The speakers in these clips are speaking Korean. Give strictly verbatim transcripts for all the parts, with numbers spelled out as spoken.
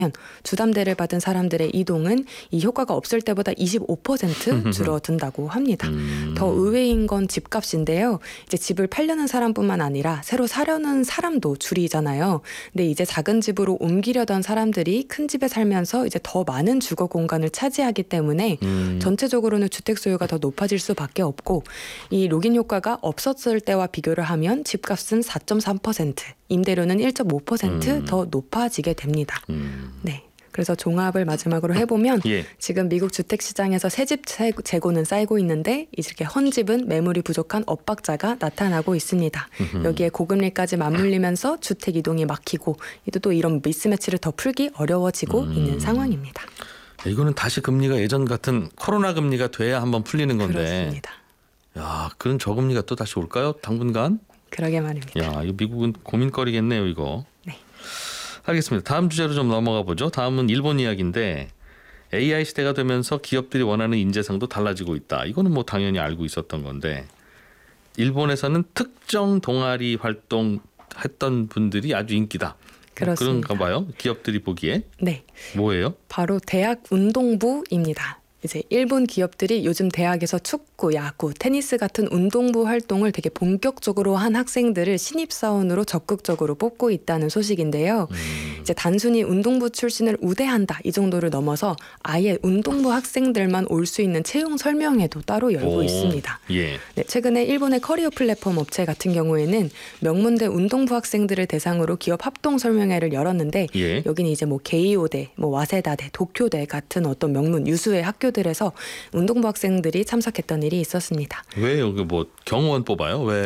주담대를 받은 사람들의 이동은 이 효과가 없을 때보다 이십오 퍼센트 줄어든다고 합니다. 음. 더 의외인 건 집값인데요. 이제 집을 팔려는 사람뿐만 아니라 새로 사려는 사람도 줄이잖아요. 근데 이제 작은 집으로 옮기려던 사람들이 큰 집에 살면서 이제 더 많은 주거 공간을 차지하기 때문에 음. 전체적으로는 주택 소유가 더 높아질 수밖에 없고, 이 록인 효과가 없었을 때와 비교를 하면 집값은 사 점 삼 퍼센트, 임대료는 일 점 오 퍼센트 음. 더 높아지게 됩니다. 음. 네. 그래서 종합을 마지막으로 해보면 예. 지금 미국 주택시장에서 새집 재고는 쌓이고 있는데 이렇게 헌집은 매물이 부족한 엇박자가 나타나고 있습니다. 음흠. 여기에 고금리까지 맞물리면서 주택 이동이 막히고 또 이런 미스매치를 더 풀기 어려워지고 음. 있는 상황입니다. 이거는 다시 금리가 예전 같은 코로나 금리가 돼야 한번 풀리는 건데. 그렇습니다. 야, 그런 저금리가 또 다시 올까요? 당분간? 그러게 말입니다. 야, 이거 미국은 고민거리겠네요, 이거. 네. 알겠습니다. 다음 주제로 좀 넘어가 보죠. 다음은 일본 이야기인데, 에이아이 시대가 되면서 기업들이 원하는 인재상도 달라지고 있다. 이거는 뭐 당연히 알고 있었던 건데, 일본에서는 특정 동아리 활동했던 분들이 아주 인기다. 그렇습니다. 그런가 봐요. 기업들이 보기에. 네. 뭐예요? 바로 대학 운동부입니다. 이제 일본 기업들이 요즘 대학에서 축구, 야구, 테니스 같은 운동부 활동을 되게 본격적으로 한 학생들을 신입사원으로 적극적으로 뽑고 있다는 소식인데요. 음. 이제 단순히 운동부 출신을 우대한다 이 정도를 넘어서 아예 운동부 학생들만 올 수 있는 채용 설명회도 따로 열고 오, 있습니다. 예. 네, 최근에 일본의 커리어 플랫폼 업체 같은 경우에는 명문대 운동부 학생들을 대상으로 기업 합동 설명회를 열었는데 예. 여기는 이제 뭐 게이오대, 뭐 와세다대, 도쿄대 같은 어떤 명문 유수의 학교들에서 운동부 학생들이 참석했던 일이 있었습니다. 왜 여기 뭐 경호원 뽑아요? 왜?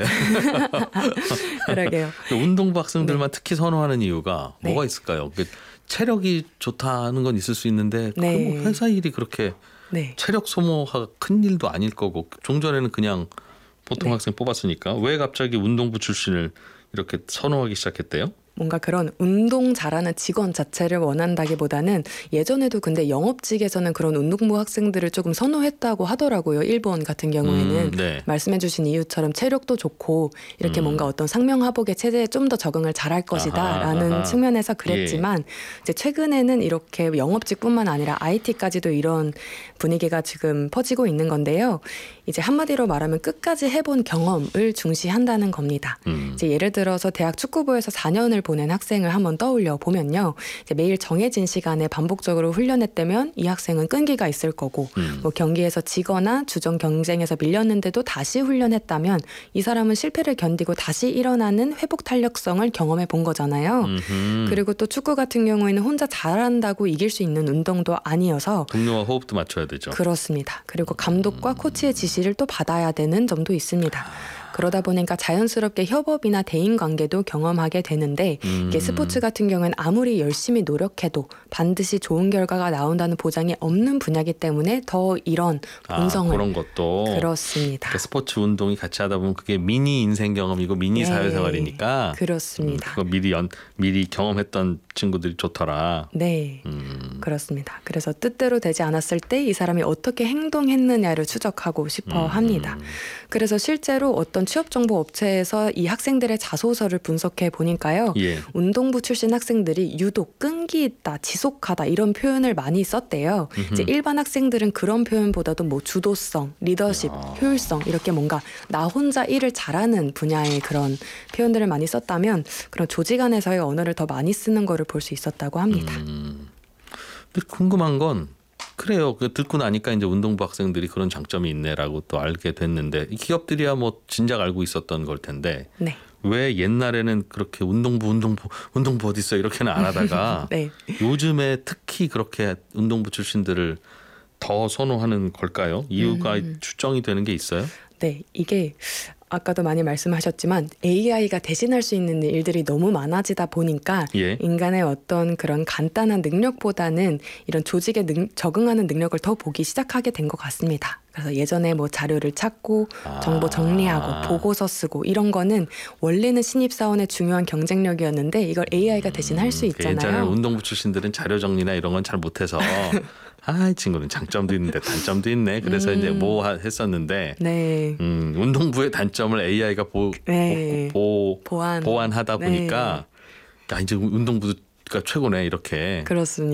그러게요. 운동부 학생들만 네. 특히 선호하는 이유가 네. 뭐가 있을까요? 체력이 좋다는 건 있을 수 있는데 네. 뭐 회사 일이 그렇게 네. 체력 소모가 큰 일도 아닐 거고 종전에는 그냥 보통 네. 학생 뽑았으니까 왜 갑자기 운동부 출신을 이렇게 선호하기 시작했대요? 뭔가 그런 운동 잘하는 직원 자체를 원한다기보다는 예전에도 근데 영업직에서는 그런 운동부 학생들을 조금 선호했다고 하더라고요. 일본 같은 경우에는 음, 네. 말씀해 주신 이유처럼 체력도 좋고 이렇게 음. 뭔가 어떤 상명하복의 체제에 좀 더 적응을 잘할 것이다 아하, 라는 아하. 측면에서 그랬지만 예. 이제 최근에는 이렇게 영업직뿐만 아니라 아이티까지도 이런 분위기가 지금 퍼지고 있는 건데요. 이제 한마디로 말하면 끝까지 해본 경험을 중시한다는 겁니다. 음. 이제 예를 들어서 대학 축구부에서 사 년을 보낸 학생을 한번 떠올려 보면요. 이제 매일 정해진 시간에 반복적으로 훈련했다면 이 학생은 끈기가 있을 거고 음. 뭐 경기에서 지거나 주전 경쟁에서 밀렸는데도 다시 훈련했다면 이 사람은 실패를 견디고 다시 일어나는 회복 탄력성을 경험해 본 거잖아요. 음흠. 그리고 또 축구 같은 경우에는 혼자 잘한다고 이길 수 있는 운동도 아니어서 동료와 호흡도 맞춰야 되죠. 그렇습니다. 그리고 감독과 음. 코치의 지시를 또 받아야 되는 점도 있습니다. 그러다 보니까 자연스럽게 협업이나 대인관계도 경험하게 되는데 음. 이게 스포츠 같은 경우에는 아무리 열심히 노력해도 반드시 좋은 결과가 나온다는 보장이 없는 분야이기 때문에 더 이런 본성을. 아, 그런 것도. 그렇습니다. 그러니까 스포츠 운동이 같이 하다 보면 그게 미니 인생 경험이고 미니 네. 사회생활이니까. 그렇습니다. 음, 그거 미리 연, 미리 경험했던 친구들이 좋더라. 네, 음. 그렇습니다. 그래서 뜻대로 되지 않았을 때 이 사람이 어떻게 행동했느냐를 추적하고 싶어 음. 합니다. 그래서 실제로 어떤 취업정보 업체에서 이 학생들의 자소서를 분석해 보니까요. 예. 운동부 출신 학생들이 유독 끈기 있다, 지속하다 이런 표현을 많이 썼대요. 이제 일반 학생들은 그런 표현보다도 뭐 주도성, 리더십, 야. 효율성 이렇게 뭔가 나 혼자 일을 잘하는 분야의 그런 표현들을 많이 썼다면 그런 조직 안에서의 언어를 더 많이 쓰는 거를 볼 수 있었다고 합니다. 음. 근데 궁금한 건 그래요. 그 듣고 나니까 이제 운동부 학생들이 그런 장점이 있네라고 또 알게 됐는데 이 기업들이야 뭐 진작 알고 있었던 걸 텐데 네. 왜 옛날에는 그렇게 운동부 운동부 운동부 어디 있어 이렇게는 안 하다가 네. 요즘에 특히 그렇게 운동부 출신들을 더 선호하는 걸까요? 이유가 음. 추정이 되는 게 있어요? 네, 이게 아까도 많이 말씀하셨지만 에이아이가 대신할 수 있는 일들이 너무 많아지다 보니까 예. 인간의 어떤 그런 간단한 능력보다는 이런 조직에 능, 적응하는 능력을 더 보기 시작하게 된 것 같습니다. 그래서 예전에 뭐 자료를 찾고 정보 정리하고 아. 보고서 쓰고 이런 거는 원래는 신입사원의 중요한 경쟁력이었는데 이걸 에이아이가 대신 할 수 있잖아요. 예전에 운동부 출신들은 자료 정리나 이런 건 잘 못해서 아, 이 친구는 장점도 있는데 단점도 있네. 그래서 음. 이제 뭐 했었는데 네. 음, 운동부의 단점을 에이아이가 보, 네. 보, 보, 보완. 보완하다 네. 보니까 야, 이제 운동부도 최고네 이렇게. 그렇습니다.